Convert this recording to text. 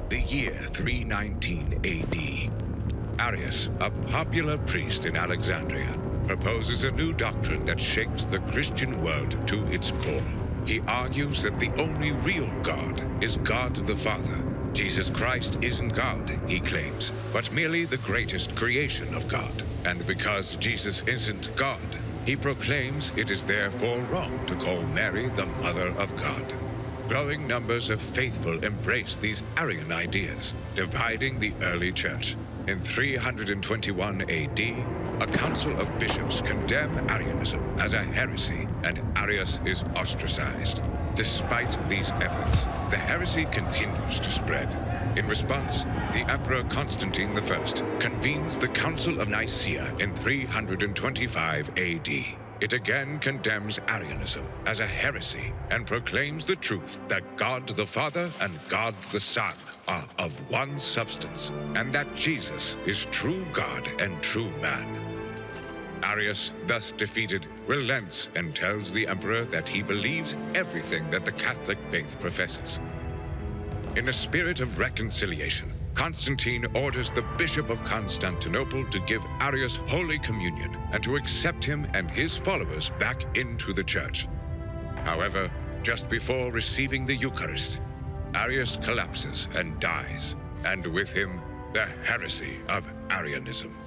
The year 319 AD. Arius, a popular priest in Alexandria, proposes a new doctrine that shakes the Christian world to its core. He argues that the only real God is God the Father. Jesus Christ isn't God, he claims, but merely the greatest creation of God. And because Jesus isn't God, he proclaims it is therefore wrong to call Mary the Mother of God. Growing numbers of faithful embrace these Arian ideas, dividing the early church. In 321 AD, a council of bishops condemn Arianism as a heresy, and Arius is ostracized. Despite these efforts, the heresy continues to spread. In response, the Emperor Constantine I convenes the Council of Nicaea in 325 AD. It again condemns Arianism as a heresy and proclaims the truth that God the Father and God the Son are of one substance, and that Jesus is true God and true man. Arius, thus defeated, relents and tells the emperor that he believes everything that the Catholic faith professes. In a spirit of reconciliation, Constantine orders the Bishop of Constantinople to give Arius Holy Communion and to accept him and his followers back into the church. However, just before receiving the Eucharist, Arius collapses and dies, and with him, the heresy of Arianism.